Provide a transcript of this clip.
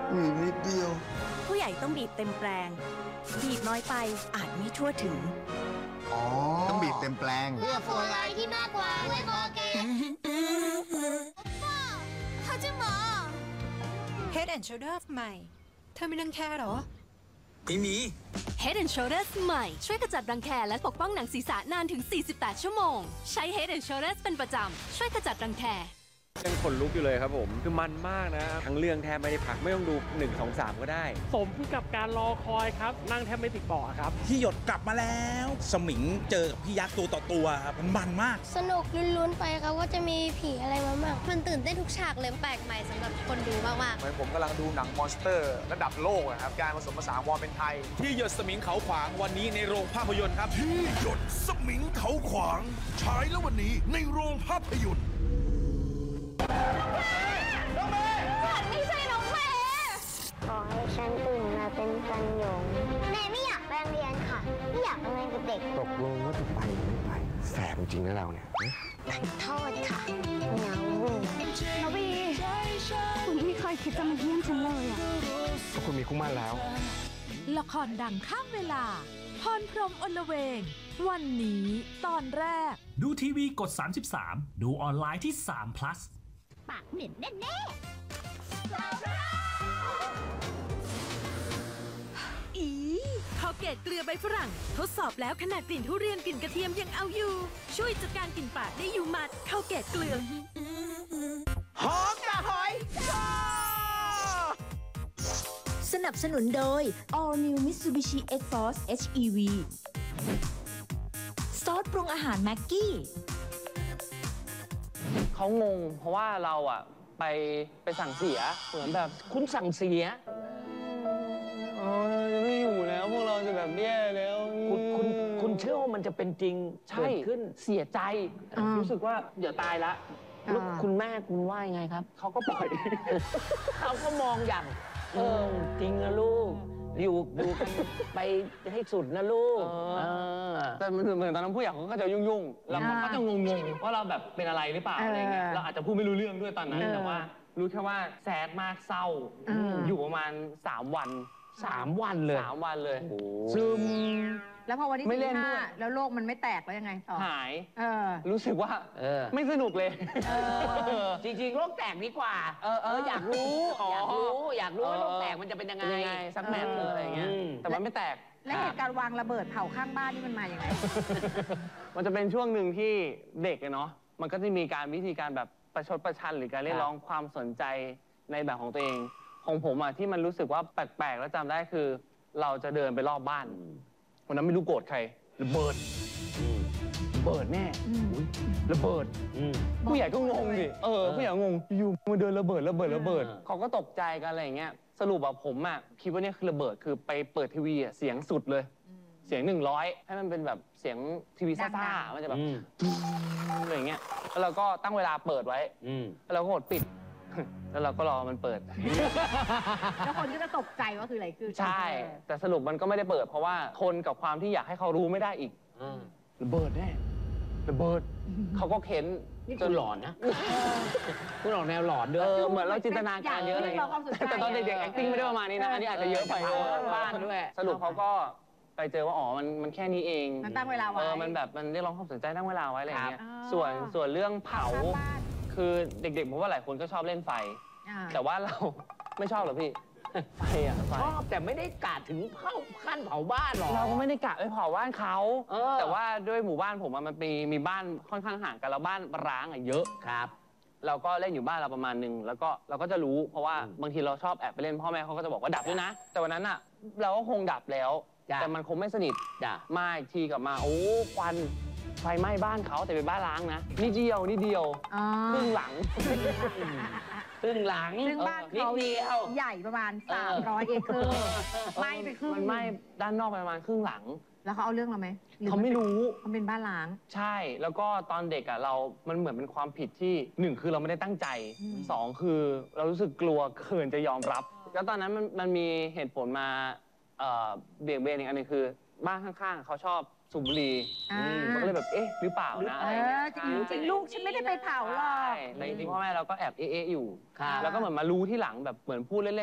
อีกนิดเดียวผู้ใหญ่ต้องบีบเต็มแปลงบีบน้อยไปอาจไม่ทั่วถึงอ๋อต้องบีบเต็มแปลงเพื่อฟลูออไรด์ที่มากกว่าด้วยโคเกตเขาจะหมอ Head and Shoulders ใหม่เธอไม่รังแคหรอไม่มี Head and Shoulders ใหม่ช่วยกระจัดรังแคและปกป้องหนังศีรษะนานถึง 48 ชั่วโมงใช้ Head and Shoulders เป็นประจำช่วยกระจัดรังแคยังขนลุกอยู่เลยครับผมคือมันมากนะทั้งเรื่องแทบไม่ได้พักไม่ต้องดู1 2 3ก็ได้สมกับการรอคอยครับนั่งแทบไม่ติดเบาะครับพี่หยดกลับมาแล้วสมิงเจอกับพี่ยักษ์ตัวต่อตัวครับมันมากสนุกลุ้นๆไปครับว่าจะมีผีอะไรมาบ้างมันตื่นเต้นทุกฉากเลยแปลกใหม่สำหรับคนดูมากๆเหมือนผมกำลังดูหนังมอนสเตอร์ระดับโลกครับการผสมผสานความเป็นไทยที่หยดสมิงเขาขวางวันนี้ในโรงภาพยนตร์ครับที่หยดสมิงเขาขวางฉายแล้ววันนี้ในโรงภาพยนตร์ฉันไม่ใช่น้องเมย์ขอให้ฉันตื่นมาเป็นกันหยงแม่ไม่อยากไปโรงเรียนค่ะไม่อยากไปโรงเรียนกับเด็กตกลงว่าจะไปหรือไม่ไปแสบจริงนะเราเนี่ยโทษค่ะเหงาบุ้งน้องบีคุณไม่เคยคิดจะมาเยี่ยมฉันเลยอ่ะก็คุณมีคู่มั่นแล้วละครดังข้ามเวลาพรพรหมอลเวงวันนี้ตอนแรกดูทีวีกด33ดูออนไลน์ที่3 plus ปากเหม็นแน่อีคอลเกตเกลือใบฝรั่งทดสอบแล้วขนาดกลิ่นทุเรียนกลิ่นกระเทียมยังเอาอยู่ช่วยจัดการกลิ่นปากได้อยู่หมัดคอลเกตเกลือหอมกะหอยสนับสนุนโดย All New Mitsubishi X-Force HEV ซอสปรุงอาหารแม็กกี้เขางงเพราะว่าเราอะไปสั่งเสียเหมือนแบบคุณสั่งเสียจะไม่อยู่แล้วพวกเราจะแบบแย่แล้วคุณเชื่อว่ามันจะเป็นจริงเกิดขึ้นเสียใจรู้สึกว่าเดี๋ยวตายละคุณแม่คุณว่ายังไงครับเขาก็ปล่อยเขาก็มองอย่างจริงนะลูกอยู่กันไปให้สุดนะลูกแต่เหมือนตอนนั้นผู้ใหญ่เขาก็จะยุ่งๆแล้วเขาก็จะงงๆว่าเราแบบเป็นอะไรหรือเปล่าอะไรเงี้ยเราอาจจะพูดไม่รู้เรื่องด้วยตอนนั้นแต่ว่ารู้แค่ว่าแซดมากเศร้าอยู่ประมาณ3 วัน3 วันเลย3 วันเลยซึมแล้วพอวันที่15แล้วโลกมันไม่แตกแล้วยังไงต่อหายรู้สึกว่าไม่สนุกเลยจริงๆโลกแตกดีกว่าอยากรู้ว่าโลกแตกมันจะเป็นยังไงสักแมตช์อะไรอย่างเงี้ยแต่มันไม่แตกและเหตุการณ์วางระเบิดเผาข้างบ้านนี่มันมาอย่างไรมันจะเป็นช่วงหนึ่งที่เด็กเนาะมันก็จะมีวิธีการแบบประชดประชันหรือการเรียกร้องความสนใจในแบบของตัวเองของผมอ่ะที่มันรู้สึกว่าแปลกๆแล้วจำได้คือเราจะเดินไปรอบบ้านวันนั้นไม่รู้โกรธใครระเบิดแน่ระเบิดผู้ใหญ่ก็งงดิผู้ใหญ่งงอยู่มาเดินระเบิดเขาก็ตกใจกันอะไรอย่างเงี้ยสรุปแบบผมอ่ะคิดว่านี่คือระเบิดคือไปเปิดทีวีอ่ะเสียงสุดเลยเสียง100ให้มันเป็นแบบเสียงทีวีซ่าๆมันจะแบบอะไรอย่างเงี้ยแล้วเราก็ตั้งเวลาเปิดไว้แล้วเราก็กดปิดแล้วเราก็รอมันเปิดแล้วคนก็จะตกใจว่าคืออะไรคือใช่แต่สรุปมันก็ไม่ได้เปิดเพราะว่าทนกับความที่อยากให้เขารู้ไม่ได้อีกระเบิดแน่ระเบิดเขาก็เค้นจนหลอนนะคุณออกแนวหลอนด้วยเหมือนเราจินตนาการเยอะเลยแต่ตอนเด็กๆ acting ไม่ได้ประมาณนี้นะอันนี้อาจจะเยอะไปบ้านด้วยสรุปเขาก็ไปเจอว่าอ๋อมันแค่นี้เองมันตั้งเวลาไว้มันแบบมันเรียกร้องความสนใจตั้งเวลาไว้อะไรอย่างเงี้ยส่วนเรื่องเผาคือเด็กๆผมว่าหลายคนก็ชอบเล่นไฟแต่ว่าเราไม่ชอบหรอพี่ไฟชอบแต่ไม่ได้กะถึงขั้นเผาบ้านหรอกเราก็ไม่ได้กะไปเผาบ้านเขาแต่ว่าด้วยหมู่บ้านผมมันมีบ้านค่อนข้างห่างกันแล้วบ้านร้างเยอะครับเราก็เล่นอยู่บ้านเราประมาณนึงแล้วก็เราก็จะรู้เพราะว่าบางทีเราชอบแอบไปเล่นพ่อแม่เขาก็จะบอกว่าดับด้วยนะแต่วันนั้นอ่ะเราก็คงดับแล้วแต่มันคงไม่สนิทมาอีกทีกลับมาโอ้ควันไฟไหม้บ้านเขาแต่เป็นบ้านร้างนะนิดเดียวครึ่งหลังซึ่งบ้านเขาใหญ่ประมาณ300 เอเคอร์ไหม้ไปครึ่งมันไหม้ด้านนอกประมาณครึ่งหลังแล้วเขาเอาเรื่องเราไหมเขาไม่รู้เขาเป็นบ้านล้างใช่แล้วก็ตอนเด็กอ่ะมันเหมือนเป็นความผิดที่1คือเราไม่ได้ตั้งใจ2คือเรารู้สึกกลัวเขินจะยอมรับแล้วตอนนั้นมันมีเหตุผลมาเบี่ยงเบนอีกอันนึงคือบ้านข้างๆเขาชอบสูบบุหรี่มันก็เลยแบบเอ๊ะหรือเปล่านะอะไรเงี้ยจริงลูกฉันไม่ได้ไปเผาหรอกในที่พ่อแม่เราก็แอบเอ๊ะอยู่แล้วก็เหมือนมารู้ที่หลังแบบเหมือนพูดเล่น